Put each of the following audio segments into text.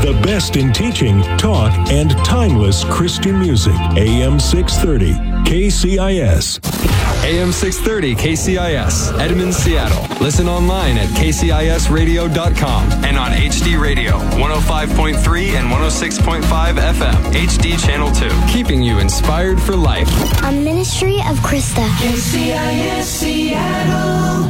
The best in teaching, talk, and timeless Christian music. AM 630, KCIS. AM 630 KCIS, Edmond, Seattle. Listen online at kcisradio.com and on HD Radio, 105.3 and 106.5 FM, HD Channel 2. Keeping you inspired for life. A ministry of Krista. KCIS Seattle.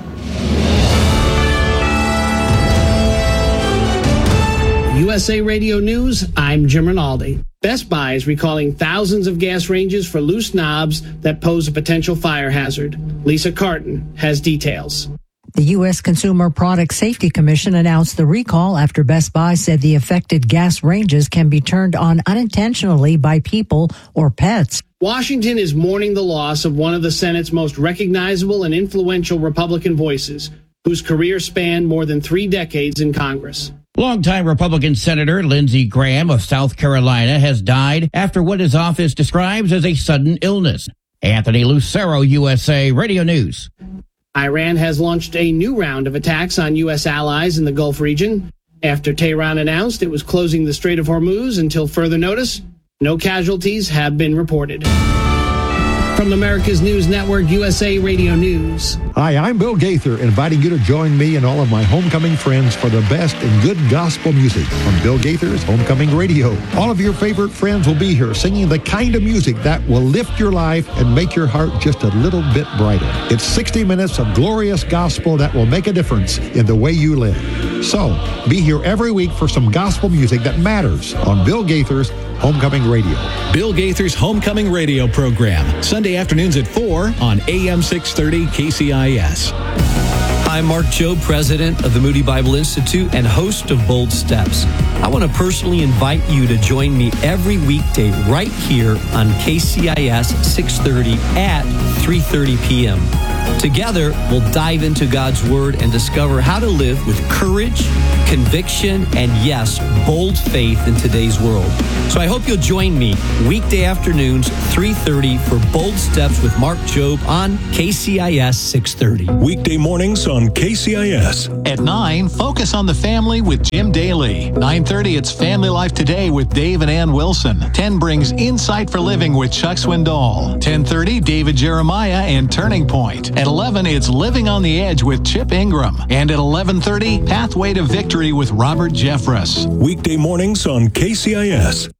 USA Radio News, I'm Jim Rinaldi. Best Buy is recalling thousands of gas ranges for loose knobs that pose a potential fire hazard. Lisa Carton has details. The U.S. Consumer Product Safety Commission announced the recall after Best Buy said the affected gas ranges can be turned on unintentionally by people or pets. Washington is mourning the loss of one of the Senate's most recognizable and influential Republican voices, whose career spanned more than 3 decades in Congress. Longtime Republican Senator Lindsey Graham of South Carolina has died after what his office describes as a sudden illness. Anthony Lucero, USA Radio News. Iran has launched a new round of attacks on U.S. allies in the Gulf region. After Tehran announced it was closing the Strait of Hormuz until further notice, no casualties have been reported. From America's News Network, USA Radio News. Hi, I'm Bill Gaither, inviting you to join me and all of my homecoming friends for the best in good gospel music on Bill Gaither's Homecoming Radio. All of your favorite friends will be here singing the kind of music that will lift your life and make your heart just a little bit brighter. It's 60 minutes of glorious gospel that will make a difference in the way you live. So, be here every week for some gospel music that matters on Bill Gaither's Homecoming Radio. Bill Gaither's Homecoming Radio program, Sunday afternoons at 4 on AM 630 KCIS. I'm Mark Jobe, president of the Moody Bible Institute and host of Bold Steps. I want to personally invite you to join me every weekday right here on KCIS 630 at 3:30 p.m. Together, we'll dive into God's Word and discover how to live with courage, conviction, and yes, bold faith in today's world. So I hope you'll join me weekday afternoons, 3:30 for Bold Steps with Mark Jobe on KCIS 630. Weekday mornings on KCIS. At 9, Focus on the Family with Jim Daly. 9:30, it's Family Life Today with Dave and Ann Wilson. 10 brings Insight for Living with Chuck Swindoll. 10:30, David Jeremiah and Turning Point. At 11, it's Living on the Edge with Chip Ingram. And at 11:30, Pathway to Victory with Robert Jeffress. Weekday mornings on KCIS.